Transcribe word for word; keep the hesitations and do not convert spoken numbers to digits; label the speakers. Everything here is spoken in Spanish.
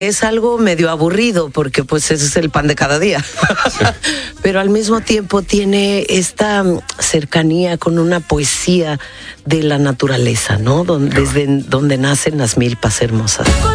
Speaker 1: Es algo medio aburrido porque pues ese es el pan de cada día, sí. Pero al mismo tiempo tiene esta cercanía con una poesía de la naturaleza, ¿no? Donde, desde donde nacen las milpas hermosas.